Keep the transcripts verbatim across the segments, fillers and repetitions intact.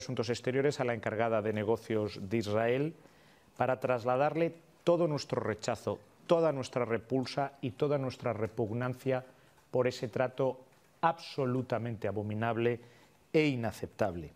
Asuntos Exteriores a la encargada de negocios de Israel para trasladarle todo nuestro rechazo, toda nuestra repulsa y toda nuestra repugnancia por ese trato absolutamente abominable e inaceptable.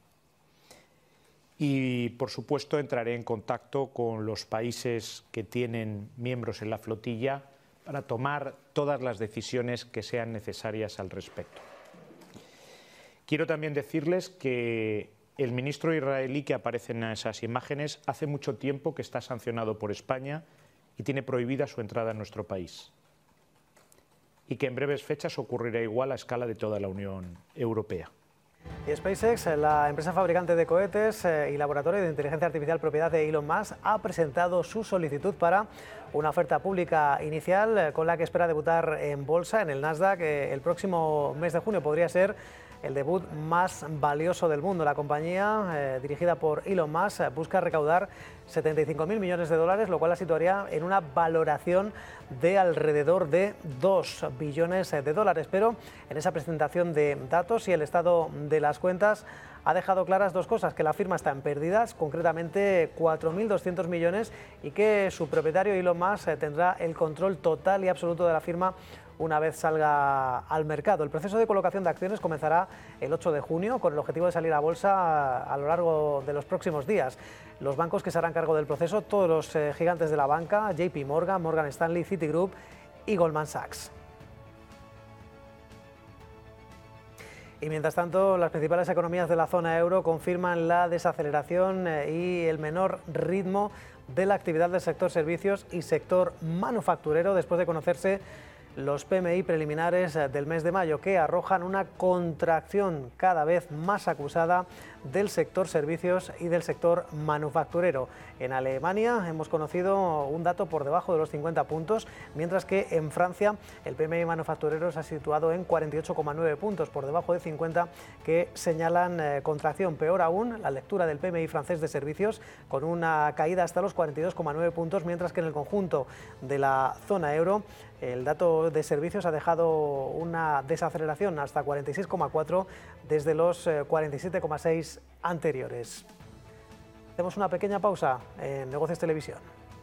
Y, por supuesto, entraré en contacto con los países que tienen miembros en la flotilla para tomar todas las decisiones que sean necesarias al respecto. Quiero también decirles que el ministro israelí que aparece en esas imágenes hace mucho tiempo que está sancionado por España y tiene prohibida su entrada en nuestro país. Y que en breves fechas ocurrirá igual a escala de toda la Unión Europea. Y SpaceX, la empresa fabricante de cohetes y laboratorio de inteligencia artificial propiedad de Elon Musk, ha presentado su solicitud para una oferta pública inicial con la que espera debutar en bolsa en el Nasdaq el próximo mes de junio. Podría ser el debut más valioso del mundo. La compañía, eh, dirigida por Elon Musk, busca recaudar setenta y cinco mil millones de dólares, lo cual la situaría en una valoración de alrededor de dos billones de dólares. Pero en esa presentación de datos y el estado de las cuentas ha dejado claras dos cosas: que la firma está en pérdidas, concretamente cuatro mil doscientos millones, y que su propietario Elon Musk tendrá el control total y absoluto de la firma una vez salga al mercado. El proceso de colocación de acciones comenzará el ocho de junio con el objetivo de salir a bolsa a lo largo de los próximos días. Los bancos que se harán cargo del proceso, todos los eh, gigantes de la banca, J P Morgan, Morgan Stanley, Citigroup y Goldman Sachs. Y mientras tanto, las principales economías de la zona euro confirman la desaceleración y el menor ritmo de la actividad del sector servicios y sector manufacturero después de conocerse los P M I preliminares del mes de mayo, que arrojan una contracción cada vez más acusada del sector servicios y del sector manufacturero. En Alemania hemos conocido un dato por debajo de los cincuenta puntos, mientras que en Francia el P M I manufacturero se ha situado en cuarenta y ocho coma nueve puntos, por debajo de cincuenta, que señalan eh, contracción. Peor aún, la lectura del P M I francés de servicios, con una caída hasta los cuarenta y dos coma nueve puntos, mientras que en el conjunto de la zona euro el dato de servicios ha dejado una desaceleración hasta cuarenta y seis coma cuatro desde los cuarenta y siete coma seis anteriores. Hacemos una pequeña pausa en Negocios Televisión.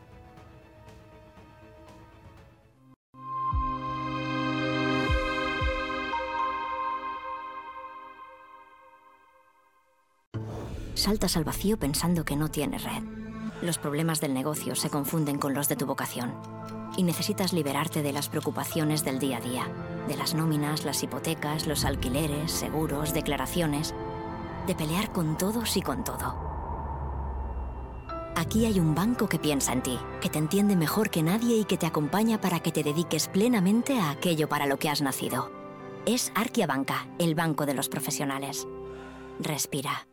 Saltas al vacío pensando que no tienes red. Los problemas del negocio se confunden con los de tu vocación. Y necesitas liberarte de las preocupaciones del día a día, de las nóminas, las hipotecas, los alquileres, seguros, declaraciones, de pelear con todos y con todo. Aquí hay un banco que piensa en ti, que te entiende mejor que nadie y que te acompaña para que te dediques plenamente a aquello para lo que has nacido. Es Arkia Banca, el banco de los profesionales. Respira.